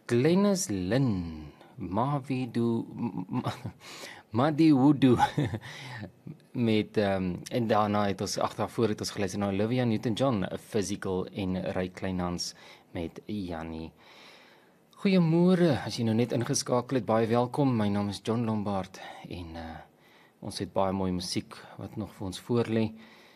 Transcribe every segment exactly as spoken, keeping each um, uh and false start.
Glenys Lynn, Mavidu, Madiwudu, met, um, en daarna het ons, ag daarvoor het ons geluister na Olivia Newton-John, Physical, en Ry Kleinhans met Jannie. Goeiemôre, as jy nou net ingeskakel het, baie welkom, my naam is John Lombard, en uh, ons het baie mooi musiek, wat nog vir ons voorlê.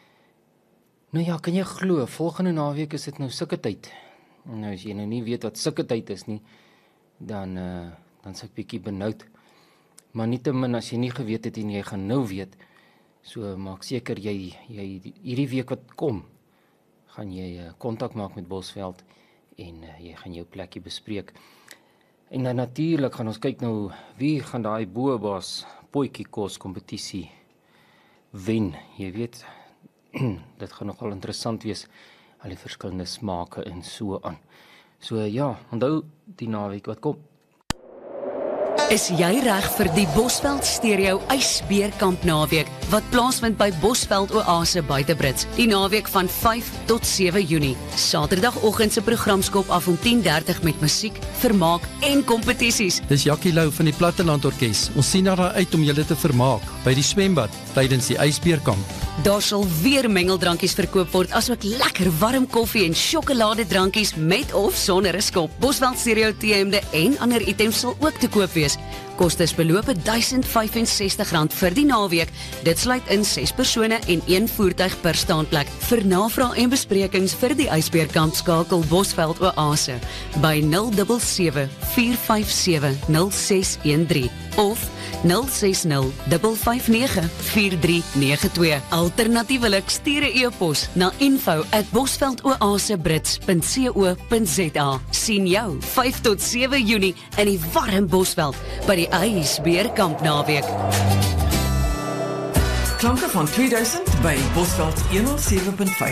Nou ja, kan jy glo, volgende naweek is dit nou sulke tyd. Nou, as jy nou nie weet wat sulke tyd is nie, dan, uh, dan is ek bietjie benoud. Maar nietemin, as jy nie geweet het en jy gaan nou weet, so maak seker jy, jy hierdie week wat kom, gaan jy kontak uh, maak met Bosveld en uh, jy gaan jou plekkie bespreek. En dan natuurlik gaan ons kyk nou, wie gaan daai Boabas potjie kos kompetisie wen. Jy weet, dit gaan nogal interessant wees, al die verskillende smake en so aan. So ja, onthou die naweek wat kom. Is jy reg vir die Bosveld Stereo Ysbeerkamp naweek wat plaasvind by Bosveld Oase Buitebrits die naweek van vyf tot sewe Junie. Saterdagoggend se program skop af om tien dertig met musiek, vermaak en kompetisies. Dis Jackie Lou van die Platteland Orkees. Ons sien daar uit om julle te vermaak by die swembad tydens die Ysbeerkamp. Daar sal weer mengeldrankies verkoop word, asook lekker warm koffie en sjokoladedrankies met of sonder 'n skop. Bosveld Stereo T-hemde en ander items sal ook te koop wees. Kostes beloop duisend vyf en sestig rand vir die naweek. Dit sluit in ses persone en een voertuig per staanplek. Vir navraag en besprekings vir die Ysbeerkamp skakel Bosveld Oase by nul sewe sewe, vier vyf sewe, nul ses een drie of nul ses nul, vyf vyf nege, vier drie nege twee. Alternatiewelik stuur 'n e-pos na info at bosveldoasebrits punt co punt za. Sien jou vyf tot sewe Junie in die warm Bosveld by die Ysbeerkamp naweek. Klanke van tweeduisend by Bosveld honderd sewe punt vyf.